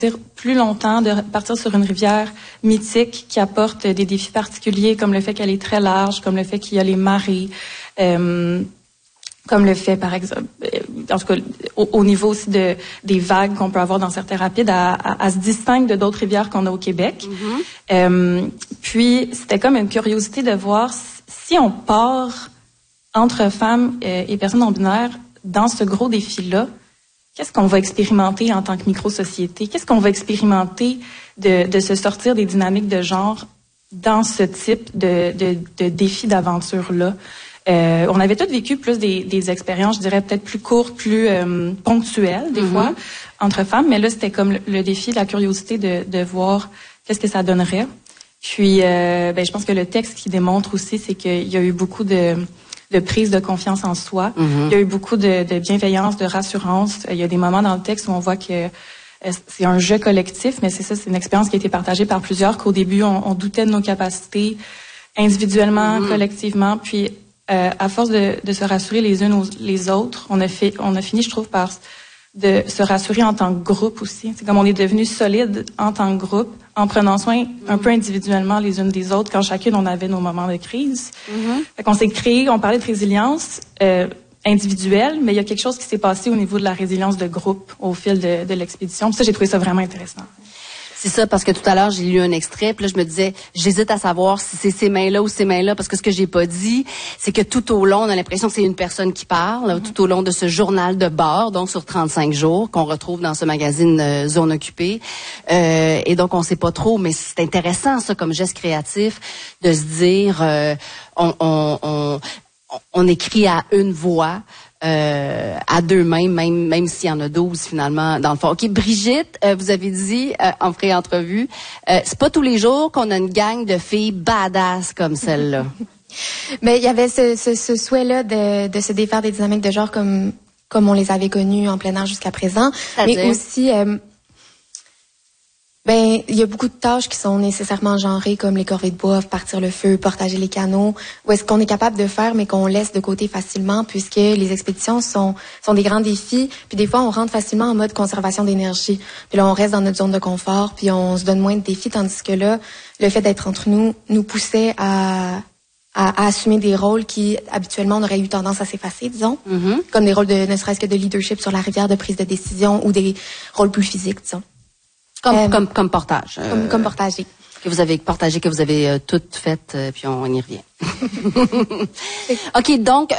plus longtemps, de partir sur une rivière mythique qui apporte des défis particuliers, comme le fait qu'elle est très large, comme le fait qu'il y a les marées, comme le fait, par exemple, en tout cas, au niveau aussi des vagues qu'on peut avoir dans certains rapides, à se distingue de d'autres rivières qu'on a au Québec. Puis, c'était comme une curiosité de voir si on part entre femmes et personnes non-binaires dans ce gros défi-là, qu'est-ce qu'on va expérimenter en tant que micro-société? Qu'est-ce qu'on va expérimenter de se sortir des dynamiques de genre dans ce type de défi d'aventure-là? On avait tous vécu plus des expériences, je dirais, peut-être plus courtes, plus ponctuelles, des fois, entre femmes. Mais là, c'était comme le défi, la curiosité de voir qu'est-ce que ça donnerait. Puis, je pense que le texte qui démontre aussi, c'est qu'il y a eu beaucoup de prise de confiance en soi. Il y a eu beaucoup de bienveillance, de rassurance. Il y a des moments dans le texte où on voit que c'est un jeu collectif, mais c'est ça, c'est une expérience qui a été partagée par plusieurs, qu'au début, on doutait de nos capacités individuellement, collectivement. Puis, à force de se rassurer les unes les autres, on a fini, je trouve, par de se rassurer en tant que groupe aussi. C'est comme on est devenu solide en tant que groupe, en prenant soin un peu individuellement les unes des autres, quand chacune on avait nos moments de crise. Fait qu'on s'est créé, on parlait de résilience individuelle, mais il y a quelque chose qui s'est passé au niveau de la résilience de groupe au fil de l'expédition. Puis ça, j'ai trouvé ça vraiment intéressant. C'est ça, parce que tout à l'heure, j'ai lu un extrait, puis là, je me disais, j'hésite à savoir si c'est ces mains-là ou ces mains-là, parce que ce que j'ai pas dit, c'est que tout au long, on a l'impression que c'est une personne qui parle, tout au long de ce journal de bord, donc sur 35 jours, qu'on retrouve dans ce magazine Zone Occupée. Et donc, on sait pas trop, mais c'est intéressant, ça, comme geste créatif, de se dire, on écrit à une voix, à deux mains, même s'il y en a 12 finalement dans le fond. OK, Brigitte, vous avez dit en pré-entrevue, c'est pas tous les jours qu'on a une gang de filles badass comme celle-là. Mais il y avait ce souhait-là de se défaire des dynamiques de genre comme on les avait connues en plein air jusqu'à présent. Mais aussi, il y a beaucoup de tâches qui sont nécessairement genrées, comme les corvées de bois, partir le feu, partager les canaux, où est-ce qu'on est capable de faire, mais qu'on laisse de côté facilement, puisque les expéditions sont des grands défis. Puis des fois, on rentre facilement en mode conservation d'énergie. Puis là, on reste dans notre zone de confort, puis on se donne moins de défis, tandis que là, le fait d'être entre nous poussait à assumer des rôles qui, habituellement, on aurait eu tendance à s'effacer, disons. Comme des rôles ne serait-ce que de leadership sur la rivière, de prise de décision, ou des rôles plus physiques, disons. Comme portage. Comme portagé. Que vous avez partagé, que vous avez tout fait, puis on y revient. OK, donc,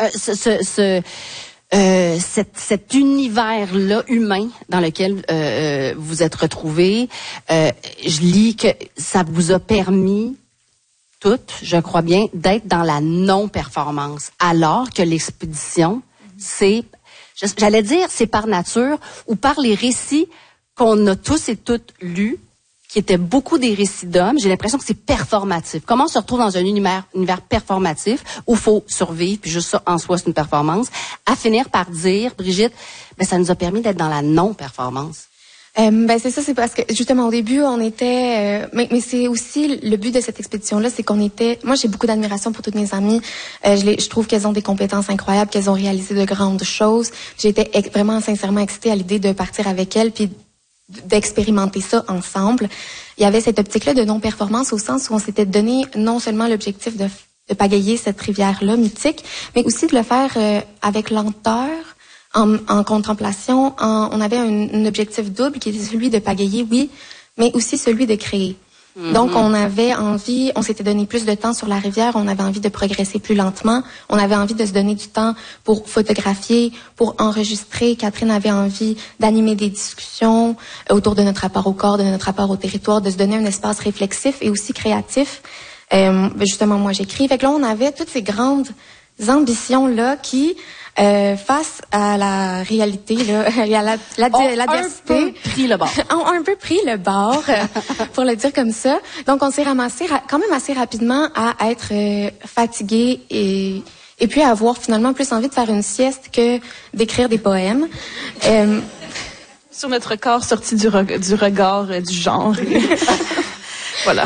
cet univers-là humain dans lequel vous êtes retrouvés, je lis que ça vous a permis, toutes, je crois bien, d'être dans la non-performance, alors que l'expédition, j'allais dire, c'est par nature ou par les récits qu'on a tous et toutes lus, qui étaient beaucoup des récits d'hommes. J'ai l'impression que c'est performatif. Comment on se retrouve dans un univers performatif où il faut survivre, puis juste ça en soi, c'est une performance, à finir par dire, Brigitte, ça nous a permis d'être dans la non-performance. C'est ça, c'est parce que justement au début on était, mais c'est aussi le but de cette expédition-là, c'est qu'on était. Moi, j'ai beaucoup d'admiration pour toutes mes amies. Je trouve qu'elles ont des compétences incroyables, qu'elles ont réalisé de grandes choses. J'étais vraiment sincèrement excitée à l'idée de partir avec elles, puis d'expérimenter ça ensemble. Il y avait cette optique-là de non-performance au sens où on s'était donné non seulement l'objectif de pagayer cette rivière-là mythique, mais aussi de le faire avec lenteur, en contemplation. On avait un objectif double qui était celui de pagayer, oui, mais aussi celui de créer. Donc, on avait envie, on s'était donné plus de temps sur la rivière, on avait envie de progresser plus lentement, on avait envie de se donner du temps pour photographier, pour enregistrer. Catherine avait envie d'animer des discussions autour de notre rapport au corps, de notre rapport au territoire, de se donner un espace réflexif et aussi créatif. Justement, moi, j'écris. Fait que là, on avait toutes ces grandes ambitions-là qui, face à la réalité, là, et à l'adversité, ont un peu pris le bord. Ont un peu pris le bord, pour le dire comme ça. Donc, on s'est ramassé quand même assez rapidement à être fatigué et puis à avoir finalement plus envie de faire une sieste que d'écrire des poèmes. Sur notre corps sorti du regard du genre. Voilà.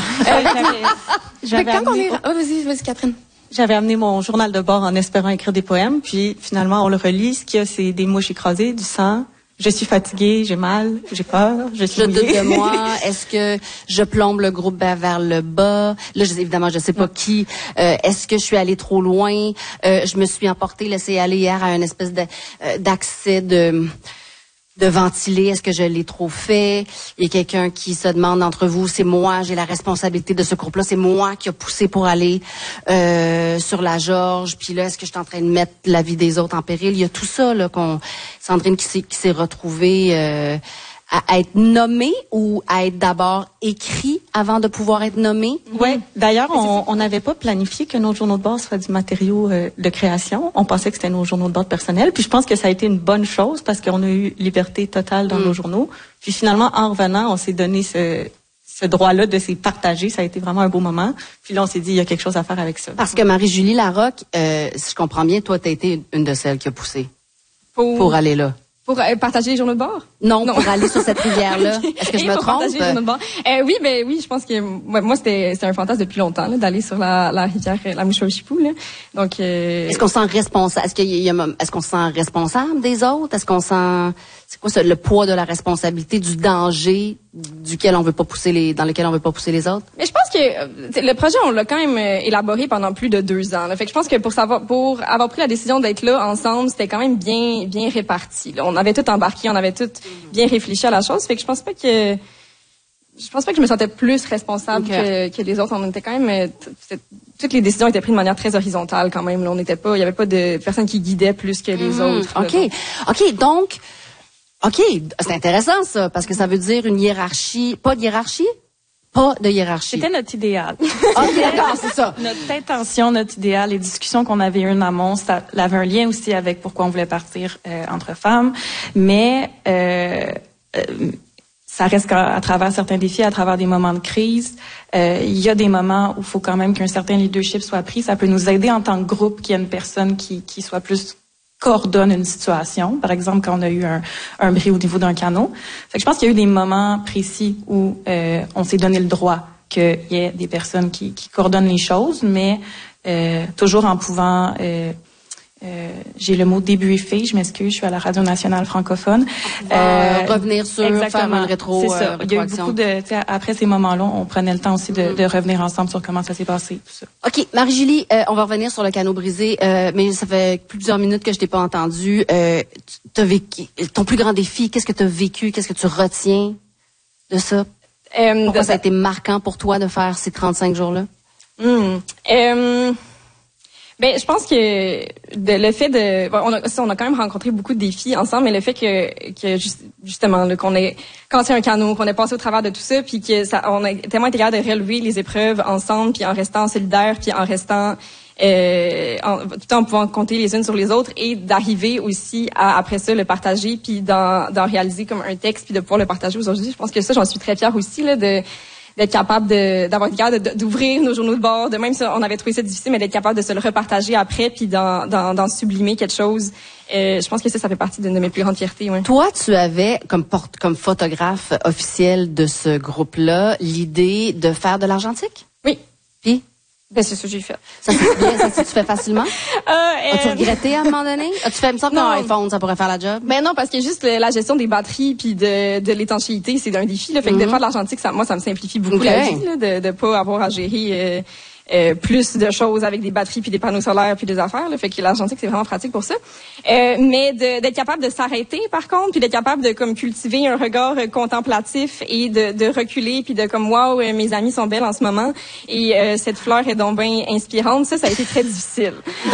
Vas-y, Catherine. J'avais amené mon journal de bord en espérant écrire des poèmes, puis finalement, on le relit. Ce qu'il y a, c'est des mouches écrasées, du sang, je suis fatiguée, j'ai mal, j'ai peur, je suis mouillée. Je doute de moi. Est-ce que je plombe le groupe vers le bas? Là, évidemment, je sais pas qui. Est-ce que je suis allée trop loin? Je me suis emportée, laissée aller hier à une espèce d'accès de ventiler. Est-ce que je l'ai trop fait? Il y a quelqu'un qui se demande entre vous, c'est moi, j'ai la responsabilité de ce groupe-là, c'est moi qui a poussé pour aller sur la Georges. Puis là, est-ce que je suis en train de mettre la vie des autres en péril? Il y a tout ça là Sandrine qui s'est retrouvée à être nommée ou à être d'abord écrit avant de pouvoir être nommée? Oui. D'ailleurs, on n'avait pas planifié que nos journaux de bord soient du matériau de création. On pensait que c'était nos journaux de bord personnels. Puis je pense que ça a été une bonne chose parce qu'on a eu liberté totale dans nos journaux. Puis finalement, en revenant, on s'est donné ce droit-là de s'y partager. Ça a été vraiment un beau moment. Puis là, on s'est dit, il y a quelque chose à faire avec ça. Parce que Marie-Julie Larocque, si je comprends bien, toi, t'as été une de celles qui a poussé pour aller là. Pour partager les journaux de bord? Non, pour aller sur cette rivière-là. Okay. Est-ce que je me trompe? Partager les journaux de bord. Oui, je pense que moi c'était un fantasme depuis longtemps là, d'aller sur la rivière la Mouchou-Chipou là. Donc est-ce qu'on se sent responsable? Est-ce qu'on se sent responsable des autres? Est-ce qu'on sent c'est quoi ça, le poids de la responsabilité du danger dans lequel on veut pas pousser les autres? Mais je pense que le projet on l'a quand même élaboré pendant plus de 2 ans. Là. Fait que je pense que pour avoir pris la décision d'être là ensemble, c'était quand même bien réparti. Là. On avait tout embarqué, on avait tout bien réfléchi à la chose. Fait que je pense pas que je me sentais plus responsable que les autres. On était quand même toutes les décisions étaient prises de manière très horizontale quand même. Là. Il y avait pas de personne qui guidait plus que les autres. Donc c'est intéressant ça parce que ça veut dire une hiérarchie, pas de hiérarchie. C'était notre idéal. OK, d'accord, c'est ça. Notre intention, notre idéal, les discussions qu'on avait eues en amont, ça avait un lien aussi avec pourquoi on voulait partir entre femmes. Mais ça reste qu'à travers certains défis, à travers des moments de crise, il y a des moments où il faut quand même qu'un certain leadership soit pris. Ça peut nous aider en tant que groupe qu'il y ait une personne qui soit plus coordonne une situation. Par exemple, quand on a eu un bris au niveau d'un canot. Fait que je pense qu'il y a eu des moments précis où on s'est donné le droit qu'il y ait des personnes qui coordonnent les choses, mais toujours en pouvant... j'ai le mot débriefé, je m'excuse, je suis à la Radio Nationale francophone. Revenir sur, faire une rétro. C'est ça. Il y a eu beaucoup de, après ces moments-là, on prenait le temps aussi de revenir ensemble sur comment ça s'est passé, tout ça. OK. Marie-Julie, on va revenir sur le canot brisé, mais ça fait plusieurs minutes que je t'ai pas entendu. T'as vécu, ton plus grand défi, qu'est-ce que t'as vécu? Qu'est-ce que tu retiens de ça? Pourquoi ça a été marquant pour toi de faire ces 35 jours-là? Ben, je pense que le fait de, on a quand même rencontré beaucoup de défis ensemble, mais le fait que justement, là, qu'on ait cassé un canot, qu'on ait passé au travers de tout ça, puis que on a tellement été capable de relever les épreuves ensemble, puis en restant solidaires, puis en restant tout en pouvant compter les unes sur les autres, et d'arriver aussi à après ça le partager, puis d'en réaliser comme un texte, puis de pouvoir le partager aujourd'hui. Je pense que ça, j'en suis très fière aussi là d'être capable d'avoir été capable d'ouvrir nos journaux de bord, de même si on avait trouvé ça difficile, mais d'être capable de se le repartager après puis d'en sublimer quelque chose. Je pense que ça fait partie d'une de mes plus grandes fiertés. Ouais. Toi, tu avais comme photographe officiel de ce groupe-là l'idée de faire de l'argentique? Oui. Puis? Ben, c'est ça que j'ai fait. Ça c'est bien, ça tu fais facilement? As-tu regretté à un moment donné? As-tu fait, il me semble qu'un iPhone, ça pourrait faire la job? Ben non, parce que juste la gestion des batteries puis de l'étanchéité, c'est un défi, là. Fait que de faire de l'argentique, ça me simplifie beaucoup la vie, là, de pas avoir à gérer, plus de choses avec des batteries puis des panneaux solaires puis des affaires, là. Fait que l'argentique, c'est vraiment pratique pour ça. Mais d'être capable de s'arrêter, par contre, puis d'être capable de, comme, cultiver un regard contemplatif et de reculer puis de, comme, wow, mes amies sont belles en ce moment et cette fleur est donc bien inspirante. Ça a été très difficile.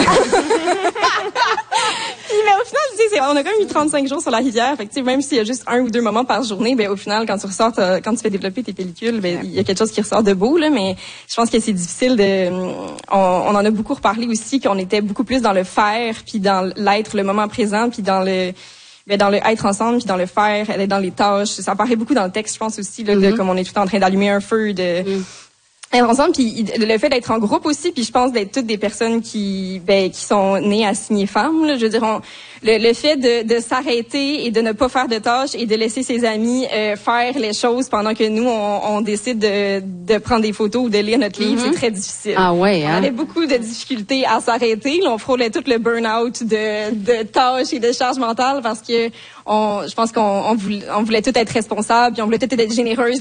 Mais au final, tu sais, on a quand même eu 35 jours sur la rivière. Fait que, tu sais, même s'il y a juste 1 ou 2 moments par journée, ben, au final, quand tu fais développer tes pellicules, ben, il y a quelque chose qui ressort de beau, là. Mais je pense que c'est difficile on en a beaucoup reparlé aussi, qu'on était beaucoup plus dans le faire, puis dans l'être, le moment présent, puis dans le être ensemble, puis dans le faire, dans les tâches. Ça apparaît beaucoup dans le texte, je pense aussi, là, de comme on est tout en train d'allumer un feu, ensemble, puis le fait d'être en groupe aussi, puis je pense d'être toutes des personnes qui sont nées assignées femmes, là. Je veux dire, le fait de s'arrêter et de ne pas faire de tâches et de laisser ses amis faire les choses pendant que nous on décide de prendre des photos ou de lire notre livre, c'est très difficile. Ah ouais, hein? On avait beaucoup de difficultés à s'arrêter. Là, on frôlait tout le burn-out de tâches et de charges mentales parce que je pense qu'on voulait tout être responsable, puis on voulait tout être généreuse